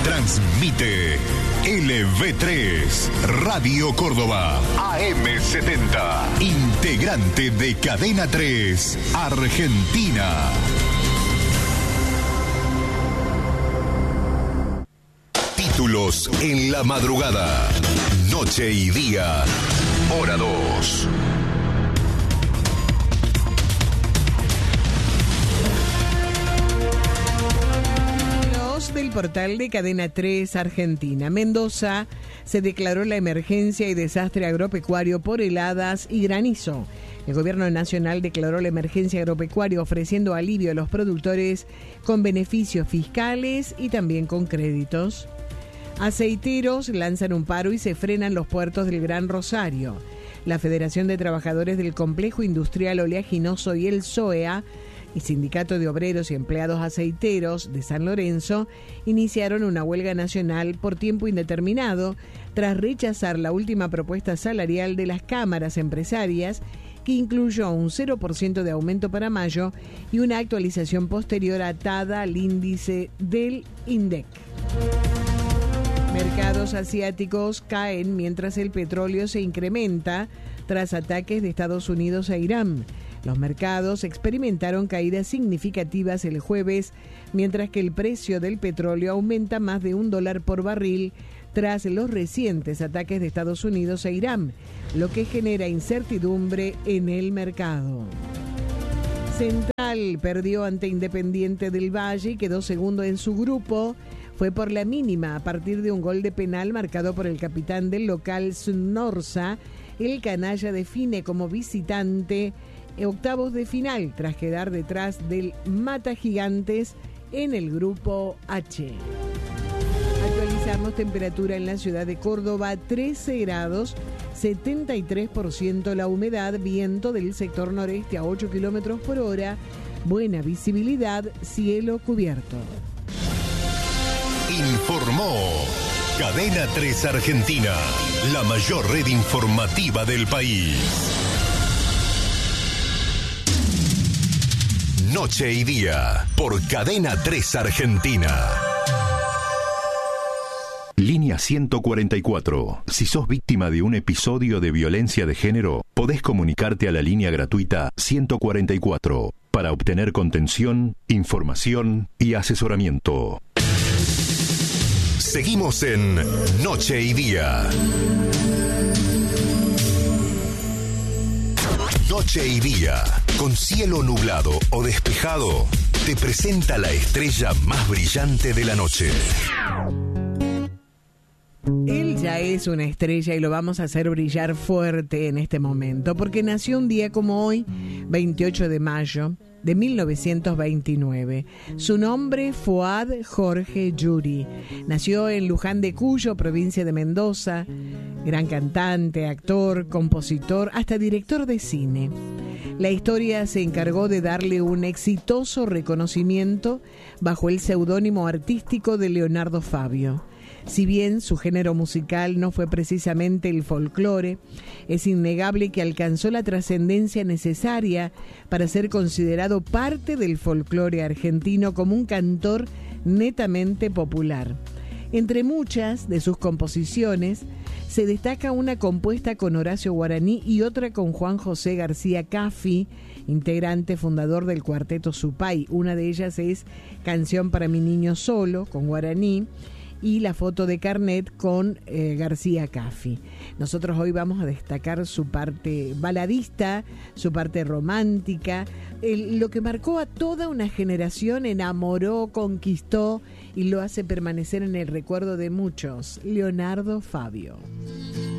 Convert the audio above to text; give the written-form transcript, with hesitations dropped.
Transmite LV3, Radio Córdoba, AM70, integrante de Cadena 3, Argentina. Títulos en la madrugada, noche y día, hora 2. Del portal de Cadena 3 Argentina. Mendoza se declaró la emergencia y desastre agropecuario por heladas y granizo. El gobierno nacional declaró la emergencia agropecuaria ofreciendo alivio a los productores con beneficios fiscales y también con créditos. Aceiteros lanzan un paro y se frenan los puertos del Gran Rosario. La Federación de Trabajadores del Complejo Industrial Oleaginoso y el SOEA y Sindicato de Obreros y Empleados Aceiteros de San Lorenzo iniciaron una huelga nacional por tiempo indeterminado tras rechazar la última propuesta salarial de las cámaras empresarias, que incluyó un 0% de aumento para mayo y una actualización posterior atada al índice del INDEC. Mercados asiáticos caen mientras el petróleo se incrementa tras ataques de Estados Unidos a Irán. Los mercados experimentaron caídas significativas el jueves, mientras que el precio del petróleo aumenta más de $1 por barril tras los recientes ataques de Estados Unidos a Irán, lo que genera incertidumbre en el mercado. Central perdió ante Independiente del Valle y quedó segundo en su grupo. Fue por la mínima a partir de un gol de penal marcado por el capitán del local Norsa. El canalla define como visitante octavos de final tras quedar detrás del Mata Gigantes en el grupo H. Actualizamos temperatura en la ciudad de Córdoba, 13 grados, 73% la humedad, viento del sector noreste a 8 kilómetros por hora, buena visibilidad, cielo cubierto. Informó Cadena 3 Argentina, la mayor red informativa del país. Noche y día, por Cadena 3 Argentina. Línea 144. Si sos víctima de un episodio de violencia de género, podés comunicarte a la línea gratuita 144 para obtener contención, información y asesoramiento. Seguimos en Noche y Día. Noche y Día, con cielo nublado o despejado, te presenta la estrella más brillante de la noche. Él ya es una estrella y lo vamos a hacer brillar fuerte en este momento, porque nació un día como hoy, 28 de mayo de 1929. Su nombre, Fuad Jorge Yuri. Nació en Luján de Cuyo, provincia de Mendoza. Gran cantante, actor, compositor, hasta director de cine. La historia se encargó de darle un exitoso reconocimiento bajo el seudónimo artístico de Leonardo Fabio. Si bien su género musical no fue precisamente el folclore, es innegable que alcanzó la trascendencia necesaria para ser considerado parte del folclore argentino como un cantor netamente popular. Entre muchas de sus composiciones se destaca una compuesta con Horacio Guaraní y otra con Juan José García Caffi, integrante fundador del cuarteto Supay. Una de ellas es Canción para mi niño solo, con Guaraní, y La foto de carnet con García Caffi. Nosotros hoy vamos a destacar su parte baladista, su parte romántica, lo que marcó a toda una generación, enamoró, conquistó y lo hace permanecer en el recuerdo de muchos, Leonardo Fabio.